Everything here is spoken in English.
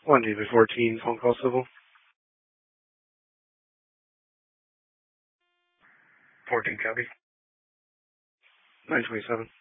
1 David 14, phone call civil. 14 copy. 927.